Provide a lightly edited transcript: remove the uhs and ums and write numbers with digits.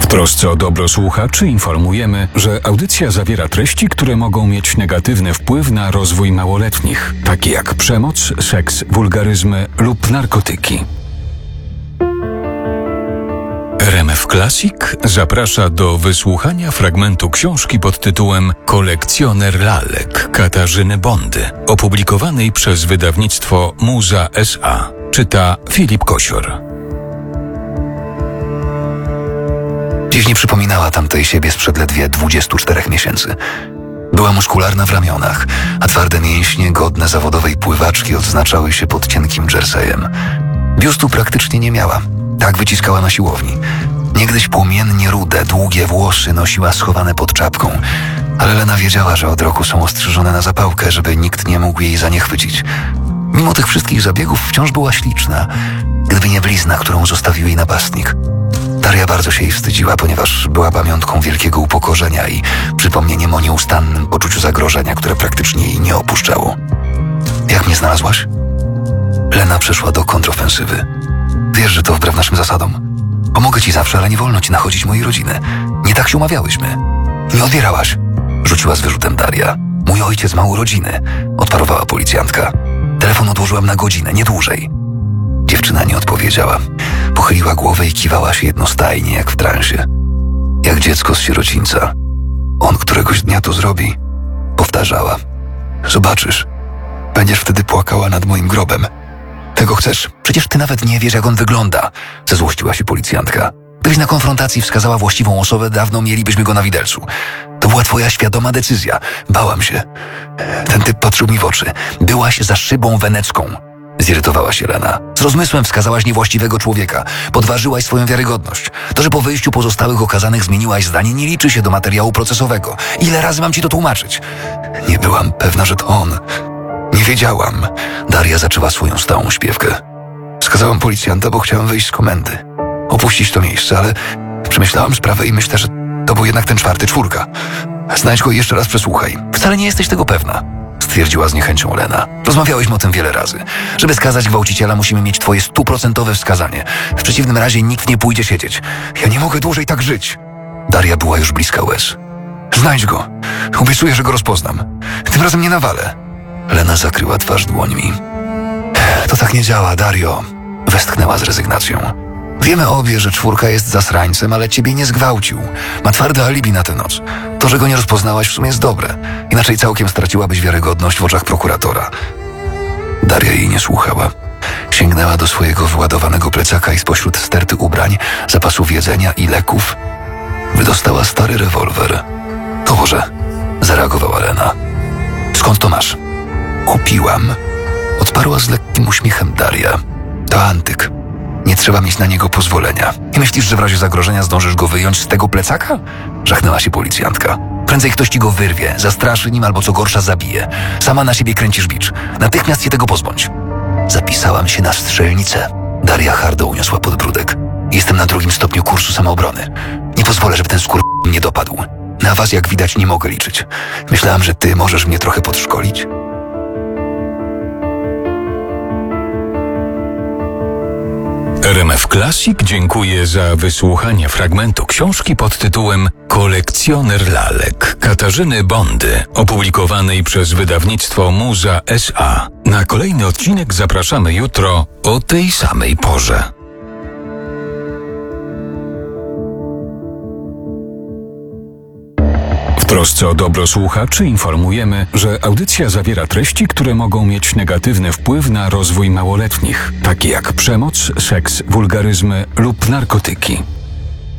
Trosce o dobro słuchaczy informujemy, że audycja zawiera treści, które mogą mieć negatywny wpływ na rozwój małoletnich, takie jak przemoc, seks, wulgaryzmy lub narkotyki. RMF Classic zaprasza do wysłuchania fragmentu książki pod tytułem Kolekcjoner lalek Katarzyny Bondy, opublikowanej przez wydawnictwo Muza S.A. Czyta Filip Kosior. Dziś nie przypominała tamtej siebie sprzed ledwie 24 miesięcy. Była muskularna w ramionach, a twarde mięśnie, godne zawodowej pływaczki, odznaczały się pod cienkim jerseyem. Biustu praktycznie nie miała. Tak wyciskała na siłowni. Niegdyś płomiennie rude, długie włosy nosiła schowane pod czapką, ale Lena wiedziała, że od roku są ostrzyżone na zapałkę, żeby nikt nie mógł jej zaniechwycić. Mimo tych wszystkich zabiegów wciąż była śliczna, gdyby nie blizna, którą zostawił jej napastnik. Daria bardzo się jej wstydziła, ponieważ była pamiątką wielkiego upokorzenia i przypomnieniem o nieustannym poczuciu zagrożenia, które praktycznie jej nie opuszczało. Jak mnie znalazłaś? Lena przeszła do kontrofensywy. Wiesz, że to wbrew naszym zasadom. Pomogę ci zawsze, ale nie wolno ci nachodzić mojej rodziny. Nie tak się umawiałyśmy. Nie odbierałaś. Rzuciła z wyrzutem Daria. Mój ojciec ma urodziny. Odparowała policjantka. Telefon odłożyłam na godzinę, nie dłużej. Dziewczyna nie odpowiedziała. Pochyliła głowę i kiwała się jednostajnie, jak w transie. Jak dziecko z sierocińca. On któregoś dnia to zrobi. Powtarzała. Zobaczysz. Będziesz wtedy płakała nad moim grobem. Tego chcesz? Przecież ty nawet nie wiesz, jak on wygląda. Zezłościła się policjantka. Gdybyś na konfrontacji wskazała właściwą osobę, dawno mielibyśmy go na widelcu. To była twoja świadoma decyzja. Bałam się. Ten typ patrzył mi w oczy. Byłaś za szybą wenecką. Zirytowała się Lena. Z rozmysłem wskazałaś niewłaściwego człowieka. Podważyłaś swoją wiarygodność. To, że po wyjściu pozostałych okazanych zmieniłaś zdanie, nie liczy się do materiału procesowego. Ile razy mam ci to tłumaczyć? Nie byłam pewna, że to on. Nie wiedziałam. Daria zaczęła swoją stałą śpiewkę. Wskazałam policjanta, bo chciałam wyjść z komendy. Opuścić to miejsce, ale przemyślałam sprawę i myślę, że to był jednak ten czwórka. Znajdź go i jeszcze raz przesłuchaj. Wcale nie jesteś tego pewna, stwierdziła z niechęcią Lena. Rozmawiałyśmy o tym wiele razy. Żeby skazać gwałciciela, musimy mieć twoje 100% wskazanie. W przeciwnym razie nikt nie pójdzie siedzieć. Ja nie mogę dłużej tak żyć. Daria była już bliska łez. Znajdź go. Obiecuję, że go rozpoznam. Tym razem nie nawalę. Lena zakryła twarz dłońmi. To tak nie działa, Dario. Westchnęła z rezygnacją. Wiemy obie, że czwórka jest zasrańcem, ale ciebie nie zgwałcił. Ma twarde alibi na tę noc. To, że go nie rozpoznałaś, w sumie jest dobre. Inaczej całkiem straciłabyś wiarygodność w oczach prokuratora. Daria jej nie słuchała. Sięgnęła do swojego wyładowanego plecaka i spośród sterty ubrań, zapasów jedzenia i leków wydostała stary rewolwer. O Boże, zareagowała Lena. Skąd to masz? Kupiłam. Odparła z lekkim uśmiechem Daria. To antyk. Nie trzeba mieć na niego pozwolenia. I myślisz, że w razie zagrożenia zdążysz go wyjąć z tego plecaka? Żachnęła się policjantka. Prędzej ktoś ci go wyrwie, zastraszy nim albo co gorsza zabije. Sama na siebie kręcisz bicz. Natychmiast się tego pozbądź. Zapisałam się na strzelnicę. Daria hardo uniosła podbródek. Jestem na 2. stopniu kursu samoobrony. Nie pozwolę, żeby ten mnie dopadł. Na was, jak widać, nie mogę liczyć. Myślałam, że ty możesz mnie trochę podszkolić. RMF Classic dziękuję za wysłuchanie fragmentu książki pod tytułem Kolekcjoner lalek Katarzyny Bondy, opublikowanej przez wydawnictwo Muza S.A. Na kolejny odcinek zapraszamy jutro o tej samej porze. W trosce o dobro słuchaczy informujemy, że audycja zawiera treści, które mogą mieć negatywny wpływ na rozwój małoletnich, takie jak przemoc, seks, wulgaryzmy lub narkotyki.